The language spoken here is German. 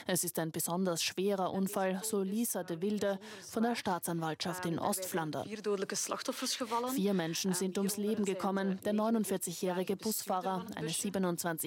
Es ist ein besonders schwerer Unfall, so Lisa de Wilde von der Staatsanwaltschaft in Ostflandern. 4 Menschen sind ums Leben gekommen. Der 49-jährige Busfahrer, eine 27